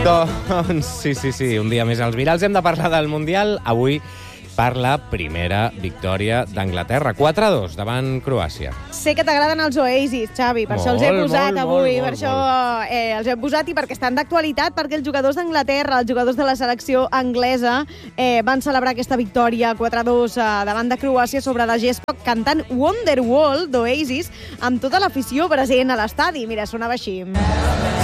Doncs sí, un dia més als virals. Hem de parlar del Mundial avui per la primera victòria d'Anglaterra. 4-2 davant Croàcia. Sé que t'agraden els Oasis, Xavi, per això els he posat avui. Per això els he posat i perquè estan d'actualitat, perquè els jugadors d'Anglaterra, els jugadors de la selecció anglesa, van celebrar aquesta victòria 4-2 davant de Croàcia sobre la gespa, cantant Wonderwall d'Oasis amb tota l'afició present a l'estadi. Mira, sonava així.